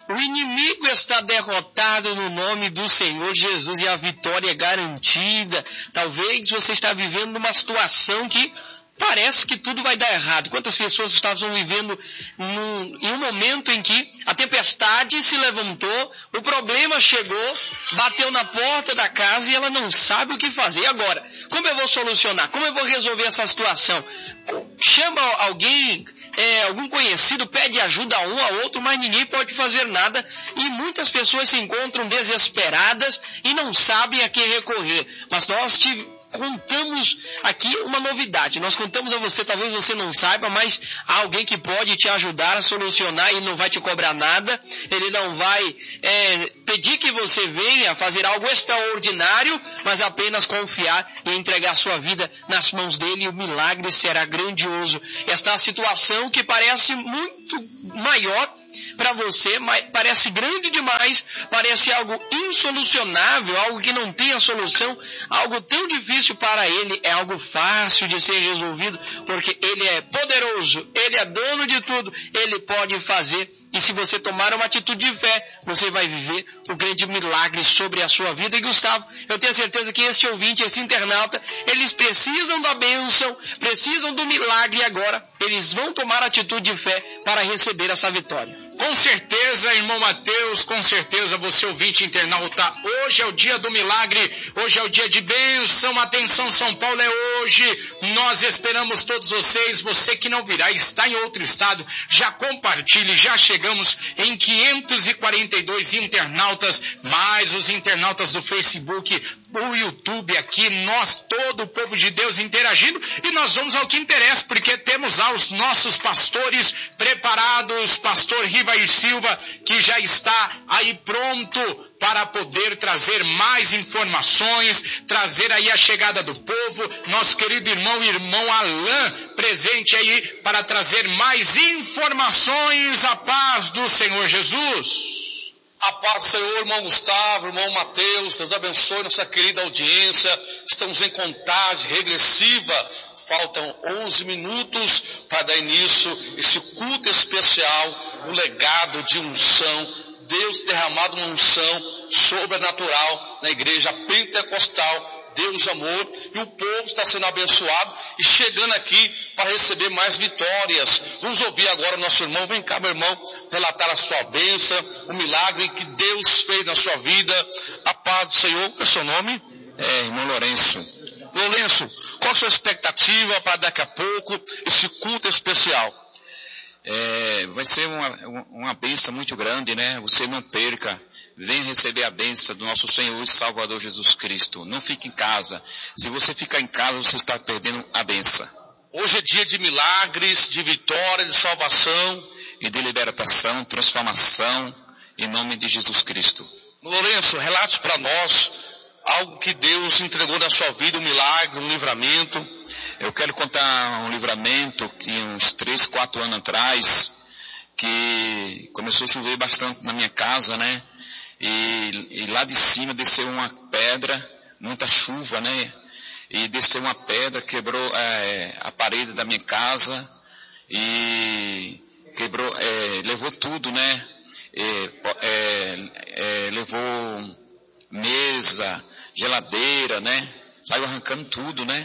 O inimigo está derrotado no nome do Senhor Jesus e a vitória é garantida. Talvez você está vivendo uma situação que parece que tudo vai dar errado. Quantas pessoas estavam vivendo em um momento em que a tempestade se levantou, o problema chegou, bateu na porta da casa e ela não sabe o que fazer. E agora? Como eu vou solucionar? Como eu vou resolver essa situação? Chama alguém, algum conhecido, pede ajuda a um a outro, mas ninguém pode fazer nada. E muitas pessoas se encontram desesperadas e não sabem a quem recorrer. Mas nós contamos aqui uma novidade. Nós contamos a você, talvez você não saiba, mas há alguém que pode te ajudar a solucionar e não vai te cobrar nada. Ele não vai pedir que você venha fazer algo extraordinário, mas apenas confiar e entregar sua vida nas mãos dele e o milagre será grandioso. Esta situação que parece muito maior para você, mas parece grande demais, parece algo insolucionável, algo que não tem a solução, algo tão difícil para ele, é algo fácil de ser resolvido, porque ele é poderoso, ele é dono de tudo, ele pode fazer, e se você tomar uma atitude de fé, você vai viver o grande milagre sobre a sua vida. E Gustavo, eu tenho certeza que este ouvinte, esse internauta, eles precisam da bênção, precisam do milagre agora, eles vão tomar atitude de fé para receber essa vitória. Com certeza, irmão Mateus, com certeza, você ouvinte internauta, hoje é o dia do milagre, hoje é o dia de bênção, atenção São Paulo, é hoje, nós esperamos todos vocês, você que não virá, está em outro estado, já compartilhe, já chegamos em 542 internautas, mais os internautas do Facebook, o YouTube aqui, nós, todo o povo de Deus interagindo, e nós vamos ao que interessa, porque temos lá os nossos pastores preparados, pastor Rivair Silva, que já está aí pronto para poder trazer mais informações, trazer aí a chegada do povo, nosso querido irmão Alain, presente aí para trazer mais informações. A paz do Senhor Jesus. A paz do Senhor, irmão Gustavo, irmão Mateus, Deus abençoe nossa querida audiência. Estamos em contagem regressiva, faltam 11 minutos para dar início a esse culto especial, o legado de unção, Deus derramado uma unção sobrenatural na igreja pentecostal, Deus de amor, e o povo está sendo abençoado e chegando aqui para receber mais vitórias. Vamos ouvir agora o nosso irmão. Vem cá, meu irmão, relatar a sua bênção, o milagre que Deus fez na sua vida. A paz do Senhor. Qual é o seu nome? Irmão Lourenço. Lourenço, qual a sua expectativa para daqui a pouco esse culto especial? Vai ser uma bênção muito grande, né? Você não perca, venha receber a bênção do nosso Senhor e Salvador Jesus Cristo. Não fique em casa. Se você ficar em casa, você está perdendo a bênção. Hoje é dia de milagres, de vitória, de salvação e de libertação, transformação, em nome de Jesus Cristo. Lourenço, relate para nós algo que Deus entregou na sua vida, um milagre, um livramento. Eu quero contar um livramento que uns 3, 4 anos atrás, que começou a chover bastante na minha casa, né? E lá de cima desceu uma pedra, muita chuva, né? E desceu uma pedra, quebrou a parede da minha casa e quebrou, levou tudo, né? Levou mesa, geladeira, né? Saiu arrancando tudo, né?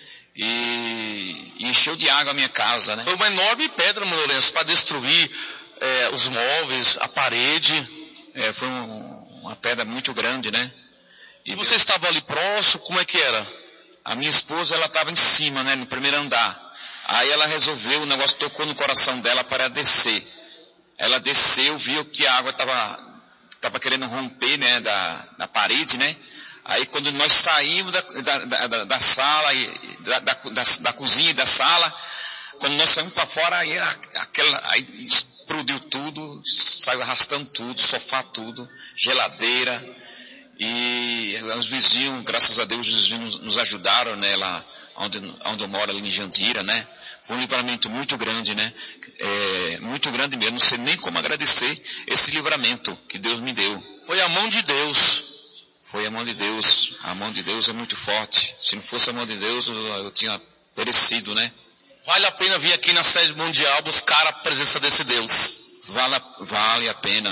E encheu de água a minha casa, né? Foi uma enorme pedra, meu Lourenço, para destruir os móveis, a parede. Foi uma pedra muito grande, né? E você estava ali próximo, como é que era? A minha esposa, ela estava em cima, né? No primeiro andar. Aí ela resolveu, o negócio tocou no coração dela para descer. Ela desceu, viu que a água estava querendo romper, né? Da parede, né? Aí quando nós saímos da sala, da cozinha e da sala, quando nós saímos para fora, aí explodiu tudo, saiu arrastando tudo, sofá tudo, geladeira, e os vizinhos, graças a Deus, os vizinhos nos ajudaram, né, lá onde eu moro, ali em Jandira, né? Foi um livramento muito grande, né? Muito grande mesmo, não sei nem como agradecer esse livramento que Deus me deu. Foi a mão de Deus. Foi a mão de Deus. A mão de Deus é muito forte. Se não fosse a mão de Deus, eu tinha perecido, né? Vale a pena vir aqui na sede mundial buscar a presença desse Deus. Vale a pena.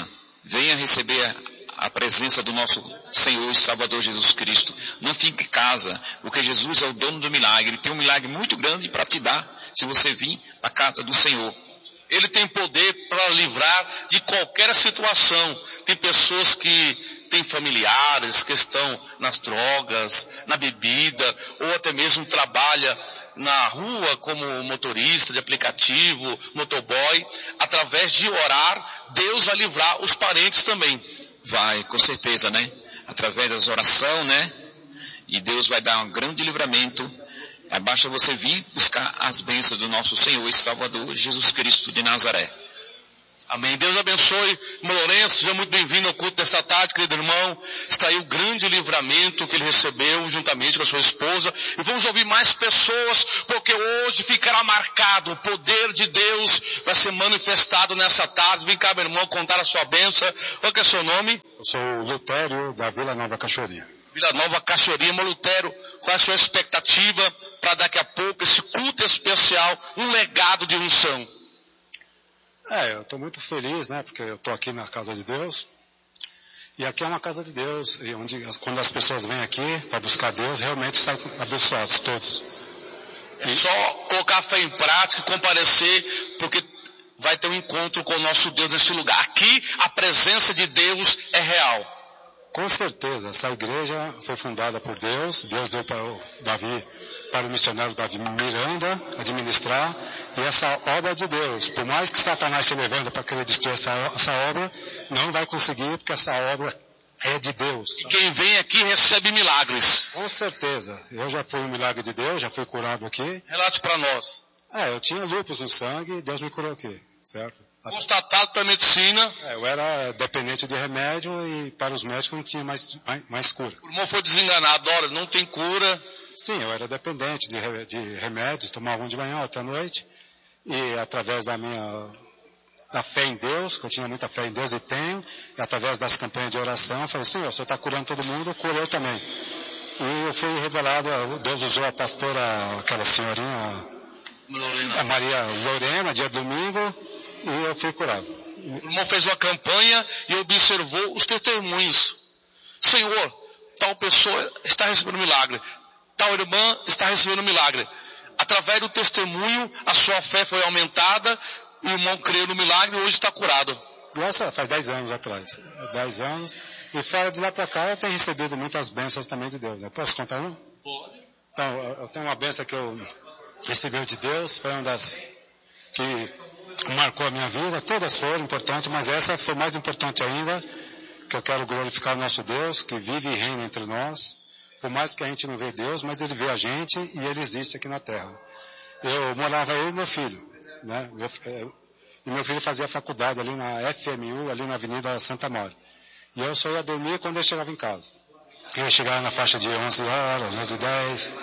venha receber a presença do nosso Senhor e Salvador Jesus Cristo. Não fique em casa, porque Jesus é o dono do milagre. Ele tem um milagre muito grande para te dar, se você vir para a casa do Senhor. Ele tem poder para livrar de qualquer situação. Tem pessoas que têm familiares que estão nas drogas, na bebida, ou até mesmo trabalha na rua como motorista de aplicativo, motoboy. Através de orar, Deus vai livrar os parentes também. Vai, com certeza, né? Através das orações, né? E Deus vai dar um grande livramento. Basta você vir buscar as bênçãos do nosso Senhor e Salvador Jesus Cristo de Nazaré. Amém. Deus abençoe. Irmão Lourenço, seja muito bem-vindo ao culto desta tarde, querido irmão. Está aí o grande livramento que ele recebeu juntamente com a sua esposa. E vamos ouvir mais pessoas, porque hoje ficará marcado. O poder de Deus vai ser manifestado nessa tarde. Vem cá, meu irmão, contar a sua bênção. Qual que é o seu nome? Eu sou o Lutério, da Vila Nova Cachoeirinha. Vila Nova Cachoeirinha. Irmão Lutério, qual é a sua expectativa para daqui a pouco, esse culto especial, um legado de unção? Eu estou muito feliz, né, porque eu estou aqui na casa de Deus, e aqui é uma casa de Deus, e onde quando as pessoas vêm aqui para buscar Deus, realmente saem abençoados, todos. É só colocar a fé em prática e comparecer, porque vai ter um encontro com o nosso Deus nesse lugar. Aqui, a presença de Deus é real. Com certeza, essa igreja foi fundada por Deus, Deus deu para o missionário Davi Miranda administrar, e essa obra é de Deus. Por mais que Satanás se levanta para querer destruir essa obra, não vai conseguir, porque essa obra é de Deus. E quem vem aqui recebe milagres. Com certeza. Eu já fui um milagre de Deus, já fui curado aqui. Relate para nós. Eu tinha lúpus no sangue e Deus me curou aqui, certo? Constatado pela medicina. Eu era dependente de remédio e para os médicos não tinha mais cura. O irmão foi desenganado, olha, não tem cura. Sim, eu era dependente de remédios, tomava um de manhã, outro à noite, e através da fé em Deus, que eu tinha muita fé em Deus e tenho, e através das campanhas de oração, eu falei, Senhor, você está curando todo mundo, eu curo eu também. E eu fui revelado, Deus usou a pastora, aquela senhorinha, a Maria Lorena, dia domingo, e eu fui curado. O irmão fez uma campanha e observou os testemunhos. Senhor, tal pessoa está recebendo milagre. Tal irmã está recebendo milagre. Através do testemunho, a sua fé foi aumentada, e o irmão creu no milagre e hoje está curado. Nossa, faz 10 anos atrás. 10 anos. E fora de lá para cá, eu tenho recebido muitas bênçãos também de Deus. Eu posso contar um? Pode. Então, eu tenho uma bênção que eu recebi de Deus, foi uma das que marcou a minha vida. Todas foram importantes, mas essa foi mais importante ainda, que eu quero glorificar o nosso Deus, que vive e reina entre nós. Por mais que a gente não vê Deus, mas Ele vê a gente e Ele existe aqui na terra. Eu morava eu e meu filho, né? E meu filho fazia faculdade ali na FMU, ali na Avenida Santa Maria. E eu só ia dormir quando eu chegava em casa. Eu chegava na faixa de 11 horas, 11h10.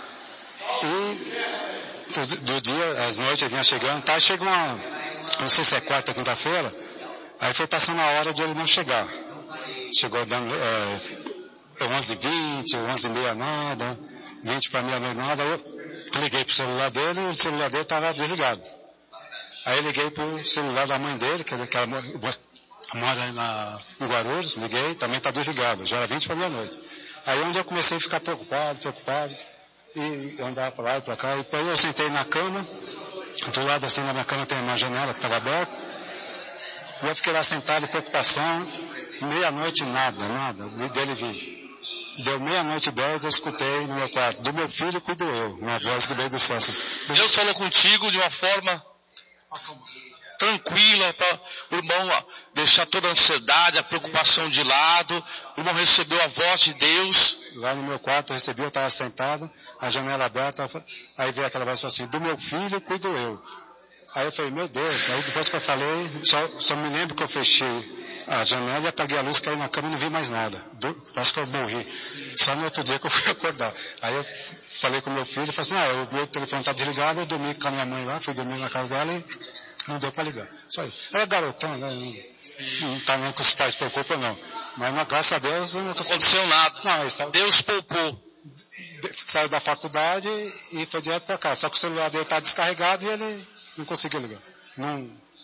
E do dia, às noites, eu vinha chegando, tá? Chega não sei se é quarta ou quinta-feira, aí foi passando a hora de ele não chegar. Chegou dando 11h20, 11h30 nada, 20 para meia-noite nada, aí eu liguei pro celular dele e o celular dele estava desligado. Aí eu liguei pro celular da mãe dele, que ela mora em Guarulhos, liguei, também está desligado, já era 20 para meia-noite. Aí onde eu comecei a ficar preocupado, e eu andava para lá e para cá, e depois eu sentei na cama, do lado assim da minha cama tem uma janela que estava aberta, e eu fiquei lá sentado em preocupação, meia-noite nada, e dele vi. Deu 00:10, eu escutei no meu quarto, do meu filho cuido eu, uma voz que veio do céu. Deus falou contigo de uma forma tranquila, para o irmão deixar toda a ansiedade, a preocupação de lado. O irmão recebeu a voz de Deus. Lá no meu quarto eu recebi, eu estava sentado, a janela aberta, aí veio aquela voz assim, do meu filho cuido eu. Aí eu falei, meu Deus, aí depois que eu falei, só me lembro que eu fechei a janela e apaguei a luz, caí na cama e não vi mais nada. Parece que eu morri. Só no outro dia que eu fui acordar. Aí eu falei com meu filho, falei assim, o meu telefone está desligado, eu dormi com a minha mãe lá, fui dormir na casa dela e não deu para ligar. Só isso. Era garotão, né? Não tá nem com os pais preocupam não. Mas graças a Deus não aconteceu nada. Não, Deus poupou. Saiu da faculdade e foi direto para casa. Só que o celular dele está descarregado e ele não conseguiu ligar.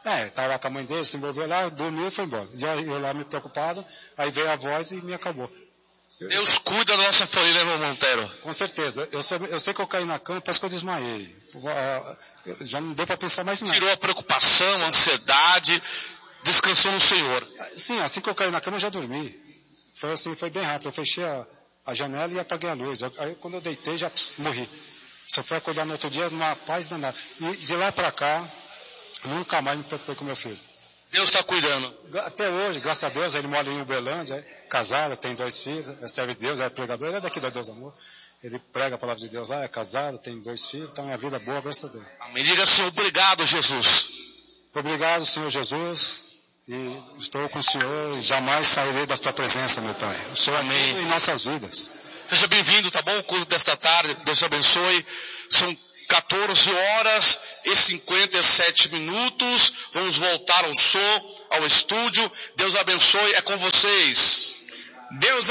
Estava lá com a mãe dele, se envolveu lá, dormiu e foi embora. Eu lá me preocupado, aí veio a voz e me acabou. Deus cuida da nossa família, irmão Monteiro. Com certeza. Eu sei que eu caí na cama, parece que eu desmaiei. Já não deu para pensar mais em nada. Tirou a preocupação, a ansiedade, descansou no Senhor. Sim, assim que eu caí na cama eu já dormi. Foi assim, foi bem rápido. Eu fechei a janela e apaguei a luz. Aí quando eu deitei já morri. Só fui acordar no outro dia numa paz danada. E de lá para cá, nunca mais me preocupei com meu filho. Deus está cuidando. Até hoje, graças a Deus, ele mora em Uberlândia, casado, tem 2 filhos, serve Deus, é pregador, ele é daqui da Deus Amor. Ele prega a palavra de Deus lá, é casado, tem 2 filhos, então é a vida boa, graças a Deus. Amém. Diga assim, obrigado, Jesus. Obrigado, Senhor Jesus, e estou com o Senhor e jamais sairei da tua presença, meu Pai. O Senhor é tudo em nossas vidas. Seja bem-vindo, tá bom? O culto desta tarde, Deus te abençoe. São 14h57. Vamos voltar ao som, ao estúdio. Deus abençoe, é com vocês. Deus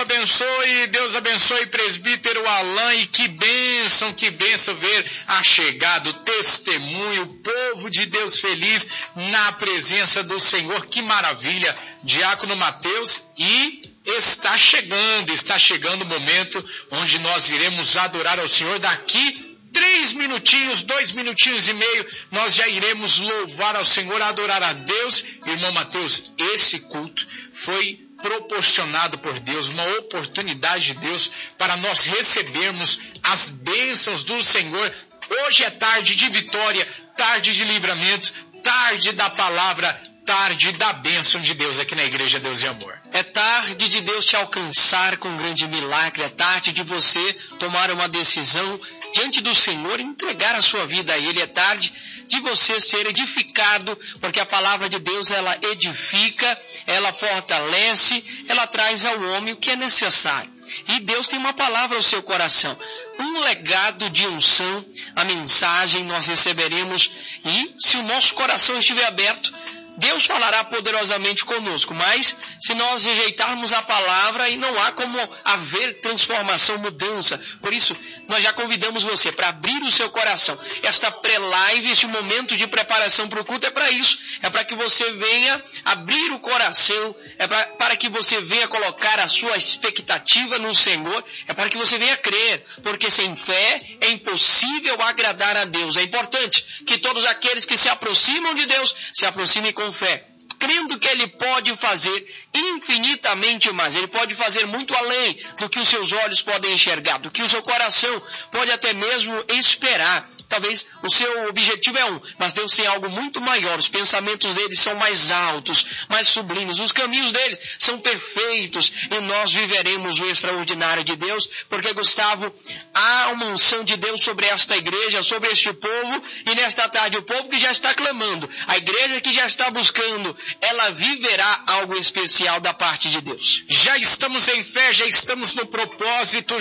abençoe, presbítero Alain, e que bênção ver a chegada, o testemunho, o povo de Deus feliz na presença do Senhor, que maravilha, Diácono Mateus, e está chegando o momento onde nós iremos adorar ao Senhor. Daqui 3 minutinhos, 2 minutinhos e meio, nós já iremos louvar ao Senhor, adorar a Deus. Irmão Mateus, esse culto foi proporcionado por Deus, uma oportunidade de Deus para nós recebermos as bênçãos do Senhor. Hoje é tarde de vitória, tarde de livramento, tarde da palavra, tarde da bênção de Deus aqui na Igreja Deus e Amor. É tarde de Deus te alcançar com um grande milagre, é tarde de você tomar uma decisão diante do Senhor e entregar a sua vida a Ele, é tarde de você ser edificado, porque a palavra de Deus, ela edifica, ela fortalece, ela traz ao homem o que é necessário. E Deus tem uma palavra ao seu coração, um legado de unção, a mensagem nós receberemos, e se o nosso coração estiver aberto, Deus falará poderosamente conosco, mas se nós rejeitarmos a palavra, e não há como haver transformação, mudança. Por isso, nós já convidamos você para abrir o seu coração. Esta pré-live, este momento de preparação para o culto é para isso. É para que você venha abrir o coração, é para que você venha colocar a sua expectativa no Senhor, é para que você venha crer, porque sem fé é impossível agradar a Deus. É importante que todos aqueles que se aproximam de Deus, se aproximem com fé, crendo que Ele pode fazer infinitamente mais. Ele pode fazer muito além do que os seus olhos podem enxergar, do que o seu coração pode até mesmo esperar. Talvez o seu objetivo é mas Deus tem algo muito maior. Os pensamentos dele são mais altos, mais sublimes. Os caminhos dele são perfeitos e nós viveremos o extraordinário de Deus, porque, Gustavo, há uma unção de Deus sobre esta igreja, sobre este povo, e nesta tarde o povo que já está clamando, a igreja que já está buscando, ela viverá algo especial da parte de Deus. Já estamos em fé, já estamos no propósito,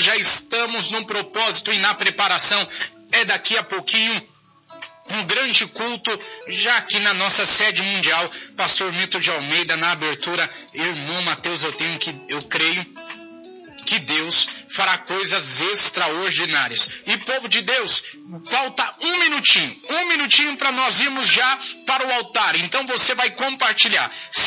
e na preparação. É daqui a pouquinho um grande culto, já aqui na nossa sede mundial. Pastor Milton de Almeida na abertura. Irmão Mateus, eu creio que Deus fará coisas extraordinárias. E povo de Deus, falta um minutinho para nós irmos já para o altar. Então você vai compartilhar.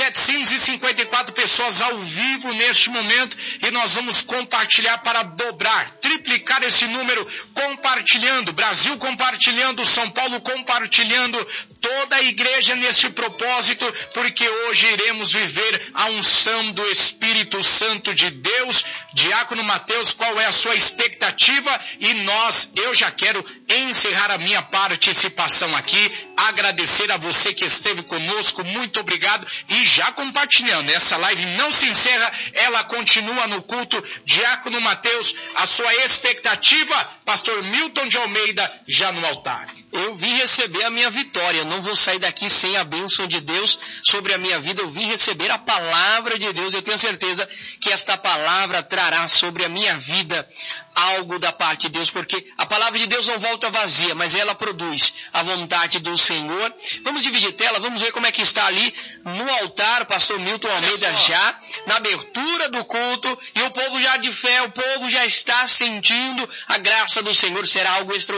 754 pessoas ao vivo neste momento, e nós vamos compartilhar para dobrar, triplicar esse número, compartilhando, Brasil compartilhando, São Paulo compartilhando, toda a igreja nesse propósito, porque hoje iremos viver a unção do Espírito Santo de Deus. Diácono Mateus, qual é a sua expectativa? E eu já quero encerrar a minha participação aqui, agradecer a você que esteve conosco, muito obrigado, e já compartilhando, essa live não se encerra, ela continua no culto. Diácono Mateus, a sua expectativa, Pastor Milton de Almeida, já no altar. Eu vim receber a minha vitória, eu não vou sair daqui sem a bênção de Deus sobre a minha vida. Eu vim receber a palavra de Deus, eu tenho certeza que esta palavra trará sobre a minha vida algo da parte de Deus, porque a palavra de Deus não volta vazia, mas ela produz a vontade do Senhor. Vamos dividir tela, vamos ver como é que está ali no altar, Pastor Milton Almeida já, na abertura do culto, e o povo já de fé, o povo já está sentindo a graça do Senhor, será algo extraordinário.